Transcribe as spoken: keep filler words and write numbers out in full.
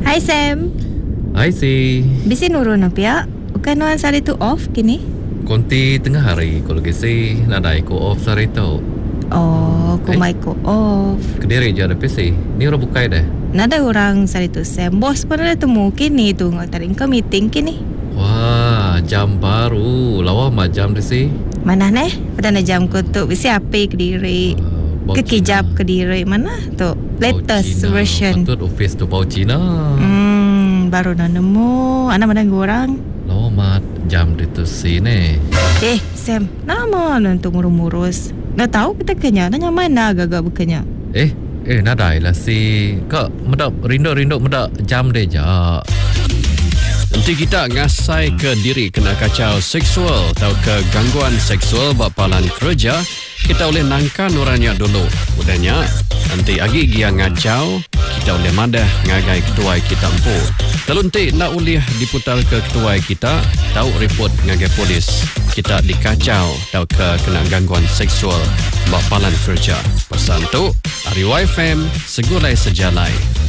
Hai Sam. Hai si. Bisi nurun apa ya? Bukan nuan sari tu off kini? Konti tengah hari kalau kisi nadai ko off sari tu. Oh, ko mai ko off. Kediri je ada P C. Ni orang bukai dah. Nada orang sari tu Sam. Bos pun ada temu kini tu ngatarin ke meeting kini. Wah, jam baru. Lawa macam di si. Mana neh? Pada na jam ko tu bisi apa Kediri? Uh, Kekijap Kediri mana tu? Latest Cina. version. Patut office tu bau Cina. Hmm, baru nak nemu. Anak mana orang? Lawa mat jam di tu si ni. Eh, Sam, nama untuk murus-murus. Nak tahu kita kenya? Nanya mana agak-agak berkenya? Eh, eh nadai lah si. Kak, medak rindu-rindu medak jam deh jak. Nanti kita ngasai ke diri kena kacau seksual atau ke gangguan seksual bapalan kerja, kita boleh nangkan orangnya dulu. Udahnya, nanti agi dia ngacau, kita boleh madah ngagai ketua kita empu. Kalau nanti nak boleh diputar ke ketua kita, tahu report ngagai polis. Kita dikacau atau ke kena gangguan seksual bapalan kerja. Pesan tu, Ari Y F M, segulai sejalai.